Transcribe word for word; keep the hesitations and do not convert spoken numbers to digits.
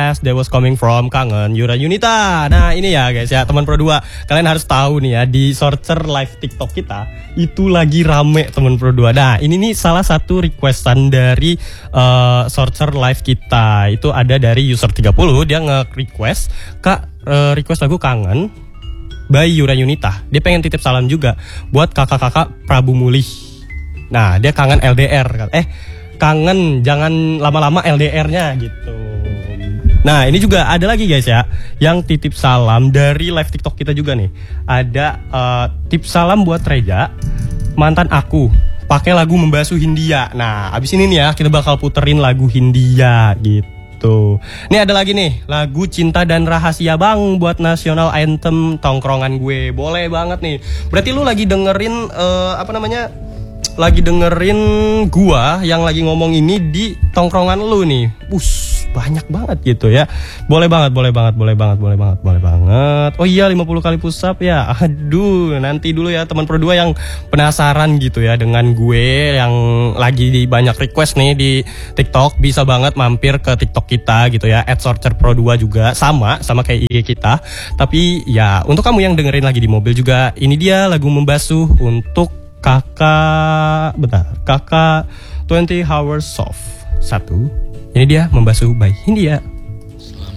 request That Was Coming From Kangen Yura Yunita. Nah ini ya guys ya, teman Pro dua, kalian harus tahu nih ya, di searcher live TikTok kita itu lagi rame teman Pro dua. Nah ini nih salah satu requestan dari uh, searcher live kita. Itu ada dari user tiga puluh, dia nge-request, Kak uh, request lagu Kangen by Yura Yunita. Dia pengen titip salam juga buat kakak-kakak Prabu Mulih. Nah dia kangen L D R kan. Eh kangen jangan lama-lama L D R-nya gitu. Nah ini juga ada lagi guys ya, yang titip salam dari live TikTok kita juga nih. Ada uh, tip salam buat Reja, mantan aku, pakai lagu Membasuh Hindia. Nah abis ini nih ya kita bakal puterin lagu Hindia gitu. Tuh. Ini ada lagi nih, lagu Cinta dan Rahasia Bang buat national anthem tongkrongan gue. Boleh banget nih. Berarti lu lagi dengerin uh, apa namanya? Lagi dengerin gua yang lagi ngomong ini di tongkrongan lu nih. Us, banyak banget gitu ya. Boleh banget, boleh banget, boleh banget, boleh banget, boleh banget. Oh iya, lima puluh kali push up ya. Aduh, nanti dulu ya teman Pro dua yang penasaran gitu ya dengan gue yang lagi di banyak request nih di TikTok, bisa banget mampir ke TikTok kita gitu ya. at searcher pro dua juga sama sama kayak I G kita. Tapi ya untuk kamu yang dengerin lagi di mobil juga, ini dia lagu Membasuh untuk kakak, bentar, kakak twenty hours soft. Satu, ini dia Membasuh by Hindia.